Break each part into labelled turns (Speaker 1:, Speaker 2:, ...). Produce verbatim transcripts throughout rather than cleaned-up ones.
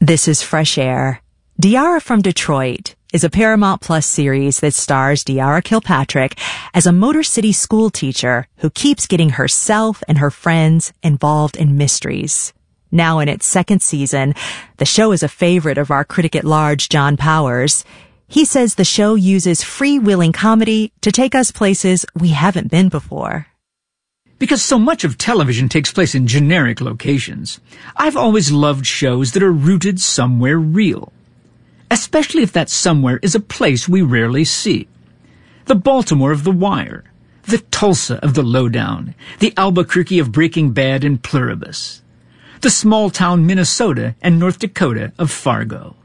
Speaker 1: This is Fresh Air. Diarra from Detroit is a Paramount Plus series that stars Diarra Kilpatrick as a Motor City school teacher who keeps getting herself and her friends involved in mysteries. Now in its second season, the show is a favorite of our critic at large, John Powers. He says the show uses free-wheeling comedy to take us places we haven't been before.
Speaker 2: Because so much of television takes place in generic locations, I've always loved shows that are rooted somewhere real. Especially if that somewhere is a place we rarely see. The Baltimore of The Wire, the Tulsa of The Lowdown, the Albuquerque of Breaking Bad and Pluribus, the small-town Minnesota and North Dakota of Fargo.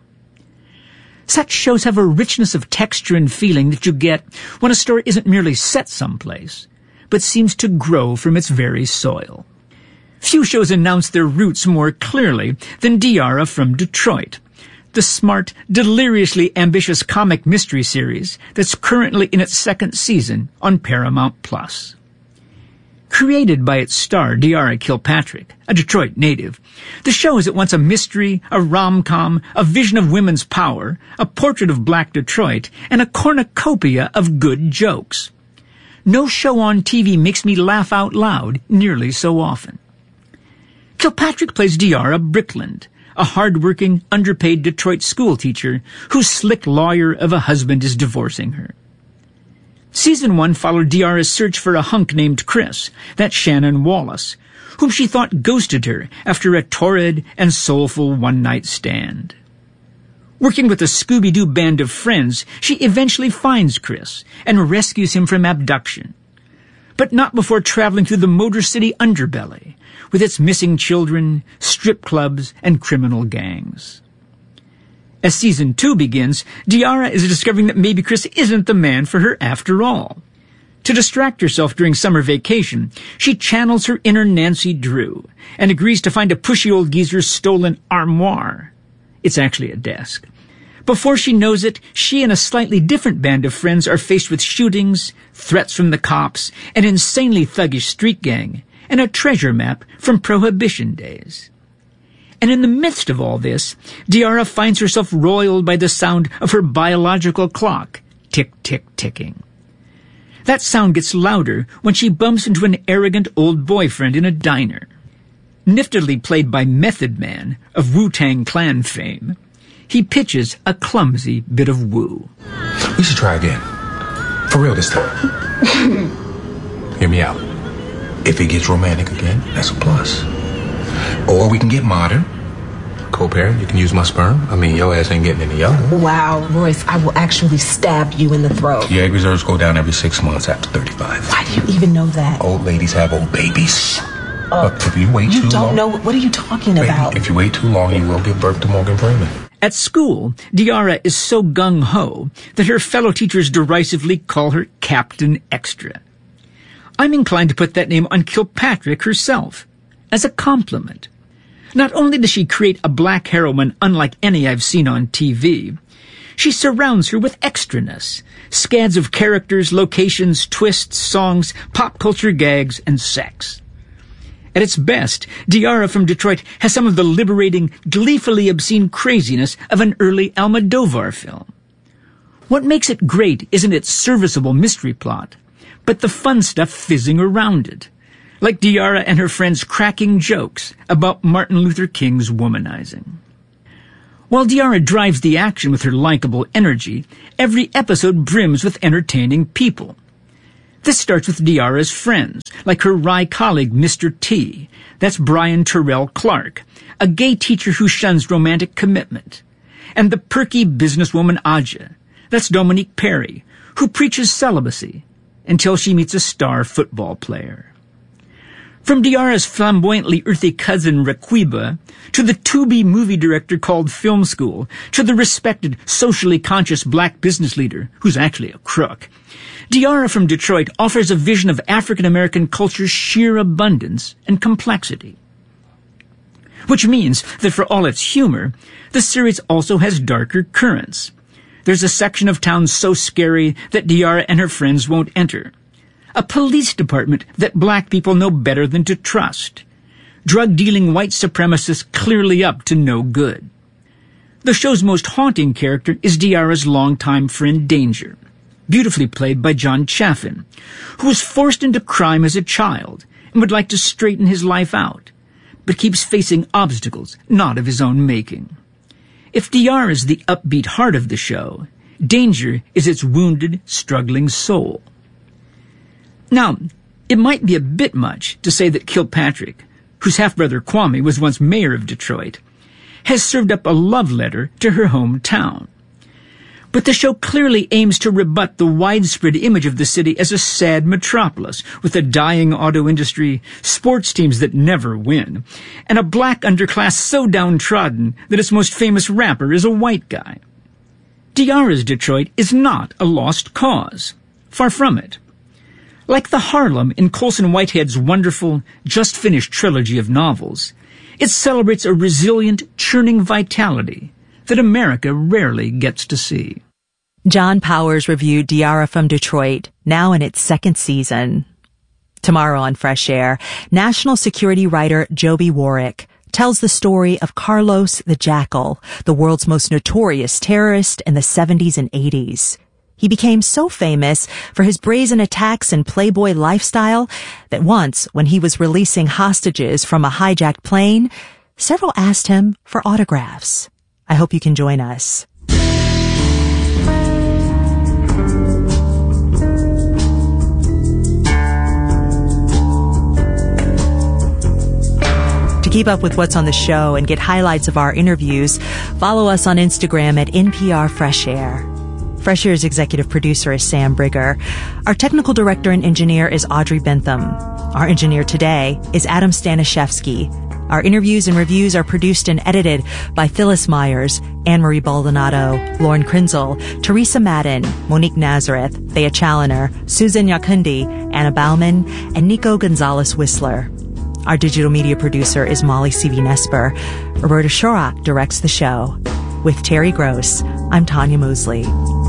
Speaker 2: Such shows have a richness of texture and feeling that you get when a story isn't merely set someplace, but seems to grow from its very soil. Few shows announce their roots more clearly than Diarra from Detroit, the smart, deliriously ambitious comic mystery series that's currently in its second season on Paramount Plus. Created by its star, Diarra Kilpatrick, a Detroit native, the show is at once a mystery, a rom-com, a vision of women's power, a portrait of black Detroit, and a cornucopia of good jokes. No show on T V makes me laugh out loud nearly so often. Kilpatrick plays Diarra Brickland, a hard-working, underpaid Detroit schoolteacher whose slick lawyer of a husband is divorcing her. Season one followed Diarra's search for a hunk named Chris, that's Shannon Wallace, whom she thought ghosted her after a torrid and soulful one-night stand. Working with a Scooby-Doo band of friends, she eventually finds Chris and rescues him from abduction. But not before traveling through the Motor City underbelly, with its missing children, strip clubs, and criminal gangs. As season two begins, Diarra is discovering that maybe Chris isn't the man for her after all. To distract herself during summer vacation, she channels her inner Nancy Drew and agrees to find a pushy old geezer's stolen armoire. It's actually a desk. Before she knows it, she and a slightly different band of friends are faced with shootings, threats from the cops, an insanely thuggish street gang, and a treasure map from Prohibition days. And in the midst of all this, Diarra finds herself roiled by the sound of her biological clock, tick-tick-ticking. That sound gets louder when she bumps into an arrogant old boyfriend in a diner. Niftily played by Method Man of Wu-Tang Clan fame, he pitches a clumsy bit of woo.
Speaker 3: We should try again. For real this time. Hear me out. If it gets romantic again, that's a plus. Or we can get modern. Co-parent, you can use my sperm. I mean, your ass ain't getting any younger.
Speaker 4: Wow, Royce, I will actually stab you in the throat.
Speaker 3: Your egg reserves go down every six months after thirty-five.
Speaker 4: Why do you even know that?
Speaker 3: Old ladies have old babies.
Speaker 4: Uh,
Speaker 3: but if you wait
Speaker 4: you
Speaker 3: too
Speaker 4: don't
Speaker 3: long...
Speaker 4: know. What are you talking
Speaker 3: Baby,
Speaker 4: about?
Speaker 3: if you wait too long, you will give birth to Morgan Freeman.
Speaker 2: At school, Diarra is so gung-ho that her fellow teachers derisively call her Captain Extra. I'm inclined to put that name on Kilpatrick herself, as a compliment. Not only does she create a black heroine unlike any I've seen on T V, she surrounds her with extraness, scads of characters, locations, twists, songs, pop culture gags, and sex. At its best, Diarra from Detroit has some of the liberating, gleefully obscene craziness of an early Almodovar film. What makes it great isn't its serviceable mystery plot, but the fun stuff fizzing around it, like Diarra and her friends cracking jokes about Martin Luther King's womanizing. While Diarra drives the action with her likable energy, every episode brims with entertaining people. This starts with Diarra's friends, like her wry colleague Mister T, that's Brian Terrell Clark, a gay teacher who shuns romantic commitment, and the perky businesswoman Aja, that's Dominique Perry, who preaches celibacy until she meets a star football player. From Diarra's flamboyantly earthy cousin Raquiba, to the Tubi movie director called Film School, to the respected, socially conscious black business leader, who's actually a crook, Diarra from Detroit offers a vision of African-American culture's sheer abundance and complexity. Which means that for all its humor, the series also has darker currents. There's a section of town so scary that Diarra and her friends won't enter. A police department that black people know better than to trust. Drug-dealing white supremacists clearly up to no good. The show's most haunting character is Diarra's longtime friend Danger, beautifully played by John Chaffin, who was forced into crime as a child and would like to straighten his life out, but keeps facing obstacles not of his own making. If Diarra is the upbeat heart of the show, Danger is its wounded, struggling soul. Now, it might be a bit much to say that Kilpatrick, whose half-brother Kwame was once mayor of Detroit, has served up a love letter to her hometown. But the show clearly aims to rebut the widespread image of the city as a sad metropolis with a dying auto industry, sports teams that never win, and a black underclass so downtrodden that its most famous rapper is a white guy. Diarra's Detroit is not a lost cause. Far from it. Like the Harlem in Colson Whitehead's wonderful, just-finished trilogy of novels, it celebrates a resilient, churning vitality that America rarely gets to see.
Speaker 1: John Powers reviewed Diarra from Detroit, now in its second season. Tomorrow on Fresh Air, national security writer Joby Warrick tells the story of Carlos the Jackal, the world's most notorious terrorist in the seventies and eighties. He became so famous for his brazen attacks and playboy lifestyle that once, when he was releasing hostages from a hijacked plane, several asked him for autographs. I hope you can join us. To keep up with what's on the show and get highlights of our interviews, follow us on Instagram at N P R Fresh Air. Fresh Air's executive producer is Sam Brigger. Our technical director and engineer is Audrey Bentham. Our engineer today is Adam Staniszewski. Our interviews and reviews are produced and edited by Phyllis Myers, Anne-Marie Baldonado, Lauren Krinzel, Teresa Madden, Monique Nazareth, Thea Challoner, Susan Yakundi, Anna Bauman, and Nico Gonzalez-Whistler. Our digital media producer is Molly C V Nesper. Roberta Shorak directs the show. With Terry Gross, I'm Tanya Mosley.